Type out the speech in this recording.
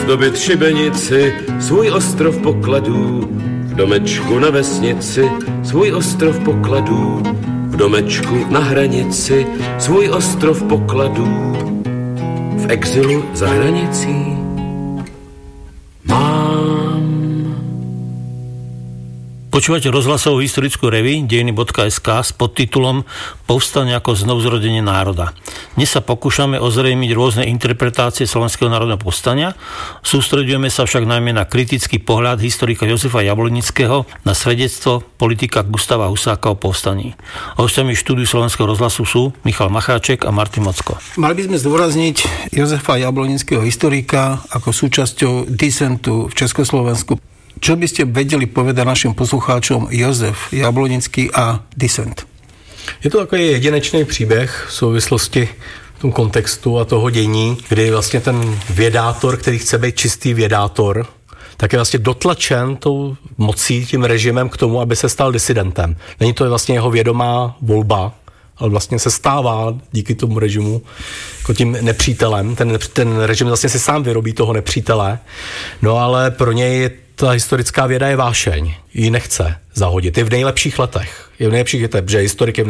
vyzdobit šibenici, svůj ostrov pokladů, v domečku na vesnici, svůj ostrov pokladů, v domečku na hranici, svůj ostrov pokladů, v exilu za hranicí mám. Počúvate rozhlasovú historickú reví dejiny.sk s podtitulom Povstanie ako znovuzrodenie národa. Dnes sa pokúšame ozrejmiť rôzne interpretácie Slovenského národného povstania. Sústreďujeme sa však najmä na kritický pohľad historika Jozefa Jablonického na svedectvo politika Gustáva Husáka o povstaní. Hostiami štúdiu Slovenského rozhlasu sú Michal Macháček a Martin Mocko. Mali by sme zdôrazniť Jozefa Jablonického historika ako súčasťou disentu v Československu. Čo by ste vedeli povedať našim poslucháčom Josef Jablonický a disent? Je to takový jedinečný příběh v souvislosti v tom kontextu a toho dění, kdy vlastně ten vědátor, který chce být čistý vědátor, tak je vlastně dotlačen tou mocí, tím režimem k tomu, aby se stal disidentem. Není to vlastně jeho vědomá volba, ale vlastně se stává díky tomu režimu jako tím nepřítelem. Ten režim vlastně si sám vyrobí toho nepřítele, no ale pro něj ta historická věda je vášeň. Ji nechce zahodit. Je v nejlepších letech. Protože historik je v